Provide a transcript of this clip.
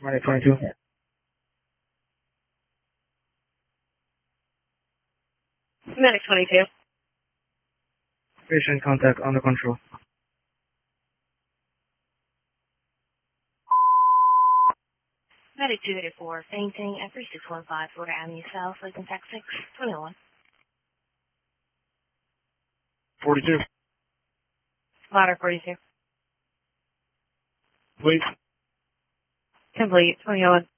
Medic 22. Medic 22. Patient contact under control. Medic 284, fainting at 3615 Florida Avenue South, Lincoln, Texas, 21. 42. Ladder 42. Please. Complete, 21.